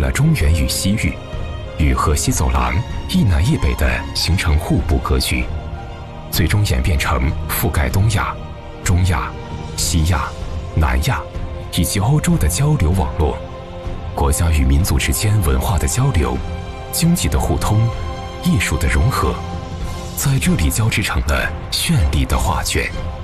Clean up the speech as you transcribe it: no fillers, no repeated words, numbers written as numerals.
了中原与西域，与河西走廊一南一北的形成互补格局，最终演变成覆盖东亚、中亚、西亚、南亚以及欧洲的交流网络。国家与民族之间文化的交流、经济的互通、艺术的融合，在这里交织成了绚丽的画卷。